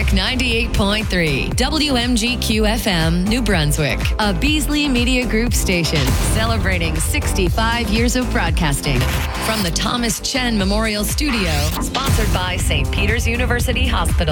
98.3, WMGQ-FM, New Brunswick, a Beasley Media Group station celebrating 65 years of broadcasting from the Thomas Chen Memorial Studio, sponsored by St. Peter's University Hospital.